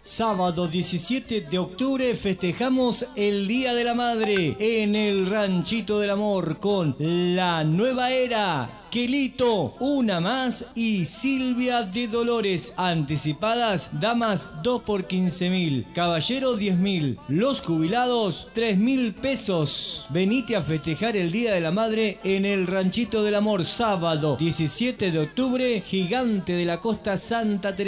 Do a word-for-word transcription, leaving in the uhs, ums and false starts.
Sábado diecisiete de octubre festejamos el Día de la Madre en el Ranchito del Amor con La Nueva Era, Quelito, Una Más y Silvia de Dolores. Anticipadas, damas dos por quince mil, caballero diez mil, los jubilados tres mil pesos. Venite a festejar el Día de la Madre en el Ranchito del Amor, sábado diecisiete de octubre, Gigante de la Costa, Santa Teresa.